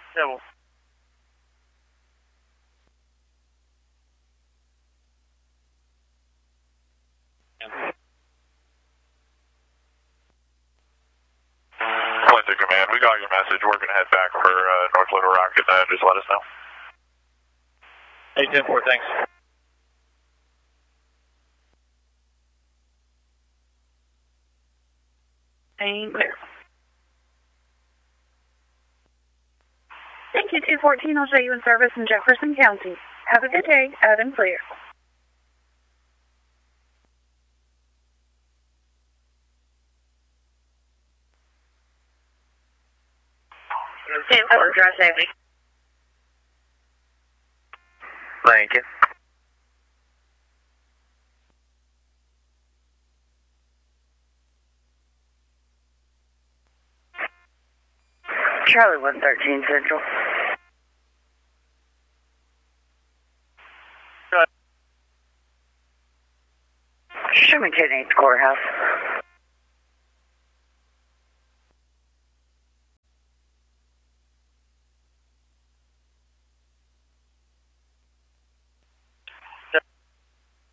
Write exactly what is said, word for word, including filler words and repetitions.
Yeah, well. Point to command. We got your message. We're going to head back for uh, North Little Rock and uh, just let us know. eight ten four, thanks. Ain't clear. Thank you, two fourteen. I'll show you in service in Jefferson County. Have a good day. Out and clear. ten four, drive safety. Thank you. Charlie one thirteen Central. Show me ten eight Courthouse.